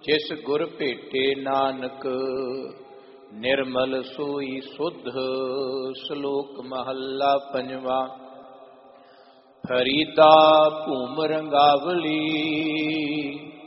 ਜਿਸ ਗੁਰ ਭੇਟੇ ਨਾਨਕ ਨਿਰਮਲ ਸੋਈ ਸੁਧ। ਸ਼ਲੋਕ ਮਹੱਲਾ ਪੰਜਵਾ। ਫਰੀਦਾ ਭੂਮ ਰੰਗਾਵਲੀ